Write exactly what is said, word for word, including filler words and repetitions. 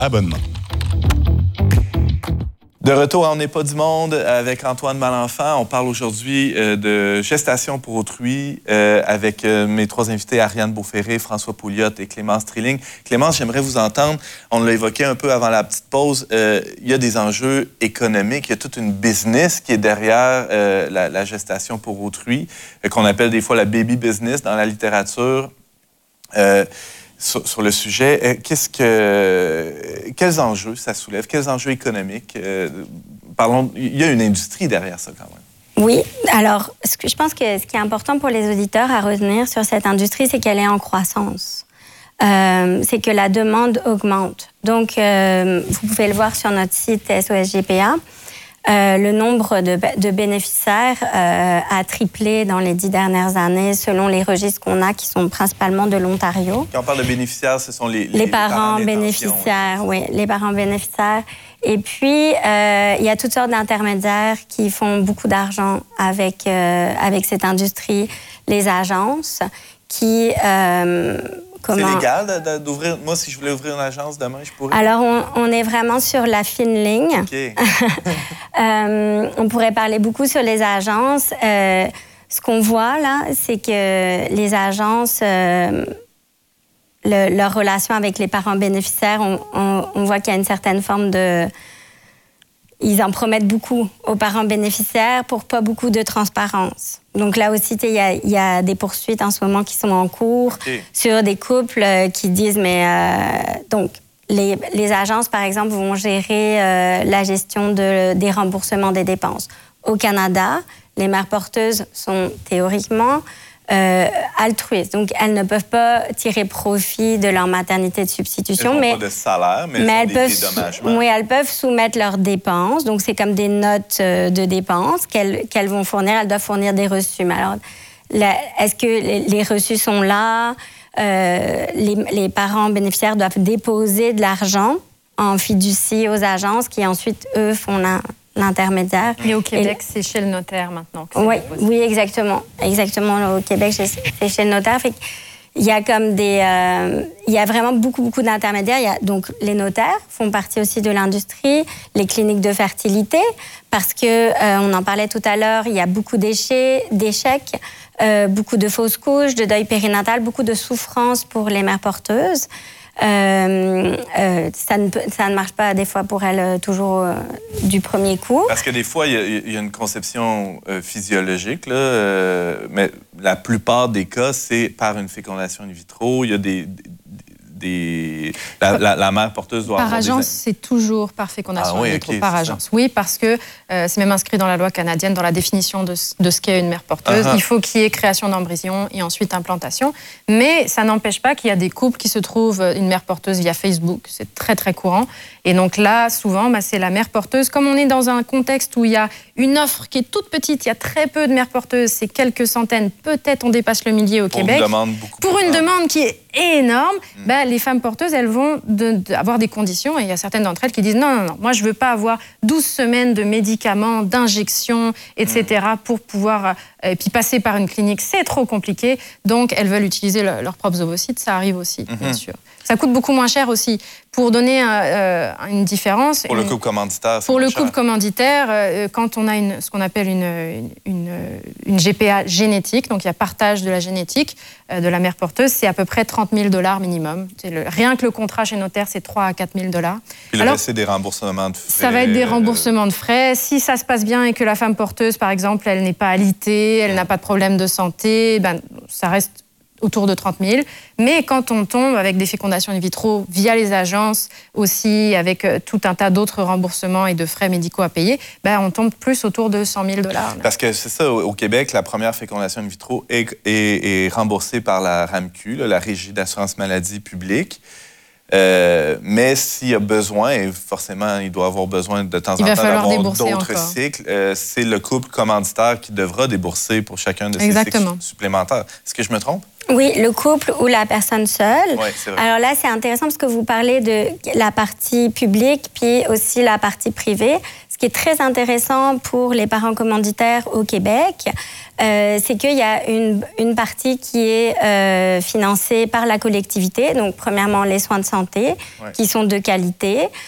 abonnement. De retour à On n'est pas du monde avec Antoine Malenfant. On parle aujourd'hui euh, de gestation pour autrui euh, avec euh, mes trois invités, Ariane Beauferré, François Pouliot et Clémence Trilling. Clémence, j'aimerais vous entendre. On l'a évoqué un peu avant la petite pause. Euh, il y a des enjeux économiques. Il y a toute une business qui est derrière euh, la, la gestation pour autrui, euh, qu'on appelle des fois la baby business dans la littérature. Euh, Sur, sur le sujet, euh, qu'est-ce que, quels enjeux ça soulève? Quels enjeux économiques? Euh, parlons, il y a une industrie derrière ça quand même. Oui, alors ce que, je pense que ce qui est important pour les auditeurs à retenir sur cette industrie, c'est qu'elle est en croissance. Euh, c'est que la demande augmente. Donc, euh, vous pouvez le voir sur notre site S O S G P A. Euh, le nombre de, de bénéficiaires euh, a triplé dans les dix dernières années selon les registres qu'on a qui sont principalement de l'Ontario. Quand on parle de bénéficiaires, ce sont les, les, les parents, parents bénéficiaires, oui, les parents bénéficiaires. Et puis, euh, il y a toutes sortes d'intermédiaires qui font beaucoup d'argent avec, euh, avec cette industrie. Les agences qui... Euh, Comment... C'est légal d'ouvrir... Moi, si je voulais ouvrir une agence demain, je pourrais? Alors, on, on est vraiment sur la fine ligne. OK. euh, on pourrait parler beaucoup sur les agences. Euh, ce qu'on voit, là, c'est que les agences, euh, le, leur relation avec les parents bénéficiaires, on, on, on voit qu'il y a une certaine forme de... Ils en promettent beaucoup aux parents bénéficiaires pour pas beaucoup de transparence. Donc là aussi, il y a, y a des poursuites en ce moment qui sont en cours okay. sur des couples qui disent, mais... Euh, donc, les, les agences, par exemple, vont gérer euh, la gestion de, des remboursements des dépenses. Au Canada, les mères porteuses sont théoriquement euh, altruistes. Donc, elles ne peuvent pas tirer profit de leur maternité de substitution. Elles n'ont mais, pas de salaire, mais, mais elles, elles des peuvent, dédommagements. Oui, elles peuvent soumettre leurs dépenses. Donc, c'est comme des notes de dépenses qu'elles, qu'elles vont fournir. Elles doivent fournir des reçus. Mais alors, la, est-ce que les, les reçus sont là? Euh, les, les parents bénéficiaires doivent déposer de l'argent en fiducie aux agences qui, ensuite, eux, font la... l'intermédiaire. Et au Québec, et... c'est chez le notaire maintenant. Que oui, oui, exactement. Exactement, au Québec, c'est chez le notaire. Fait il y a comme des... Euh, il y a vraiment beaucoup, beaucoup d'intermédiaires. Il y a, donc, les notaires font partie aussi de l'industrie, les cliniques de fertilité, parce que, euh, on en parlait tout à l'heure, il y a beaucoup d'échecs, d'échecs euh, beaucoup de fausses couches, de deuil périnatal, beaucoup de souffrance pour les mères porteuses. Euh, euh, ça, ne, ça ne marche pas des fois pour elles toujours euh, du premier coup. Parce que des fois, il y, y a une conception euh, physiologique, là, euh, mais la plupart des cas, c'est par une fécondation in vitro. Il y a des... des, des la, la, la mère porteuse doit par avoir agence, des... c'est toujours par fécondation ah, oui, in vitro, okay, par agence. Ça. Oui, parce que euh, c'est même inscrit dans la loi canadienne, dans la définition de, de ce qu'est une mère porteuse. Uh-huh. Il faut qu'il y ait création d'embryon et ensuite implantation. Mais ça n'empêche pas qu'il y a des couples qui se trouvent une mère porteuse via Facebook. C'est très, très courant. Et donc là, souvent, bah, c'est la mère porteuse. Comme on est dans un contexte où il y a une offre qui est toute petite, il y a très peu de mères porteuses, c'est quelques centaines, peut-être on dépasse le millier au pour Québec. Une demande beaucoup pour une grande. demande qui est énorme, mmh. bah, les femmes porteuses, elles vont de, de, avoir des conditions, et il y a certaines d'entre elles qui disent non, non, non, moi je ne veux pas avoir douze semaines de médicaments, d'injections, et cetera, mmh. pour pouvoir, et puis passer par une clinique, c'est trop compliqué, donc elles veulent utiliser le, leurs propres ovocytes, ça arrive aussi, mmh. bien sûr. Ça coûte beaucoup moins cher aussi. Pour donner euh, une différence... Pour le couple commanditaire, Pour le couple commanditaire, euh, quand on a une, ce qu'on appelle une, une, une, une G P A génétique, donc il y a partage de la génétique euh, de la mère porteuse, c'est à peu près trente mille dollars minimum. C'est le, rien que le contrat chez notaire, c'est trois à quatre mille dollars. Puis le reste, c'est des remboursements de frais. Ça va être des remboursements de frais. Si ça se passe bien et que la femme porteuse, par exemple, elle n'est pas alitée, elle n'a pas de problème de santé, ben, ça reste autour de trente mille. Mais quand on tombe avec des fécondations in vitro via les agences, aussi avec tout un tas d'autres remboursements et de frais médicaux à payer, ben on tombe plus autour de cent mille dollars. Parce que c'est ça, au Québec, la première fécondation in vitro est, est, est remboursée par la R A M Q, là, la Régie d'assurance maladie publique. Euh, mais s'il y a besoin, et forcément, il doit avoir besoin de temps en temps d'avoir d'autres cycles, euh, c'est le couple commanditaire qui devra débourser pour chacun de ces Exactement. cycles supplémentaires. Est-ce que je me trompe? Oui, le couple ou la personne seule. Ouais, c'est vrai. Alors là, c'est intéressant parce que vous parlez de la partie publique puis aussi la partie privée. Ce qui est très intéressant pour les parents commanditaires au Québec, euh, c'est qu'il y a une, une partie qui est euh, financée par la collectivité. Donc, premièrement, les soins de santé, ouais. qui sont de qualité.